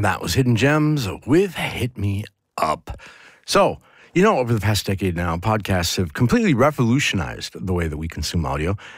And that was Hidden Gems with Hit Me Up. So, over the past decade now, podcasts have completely revolutionized the way that we consume audio.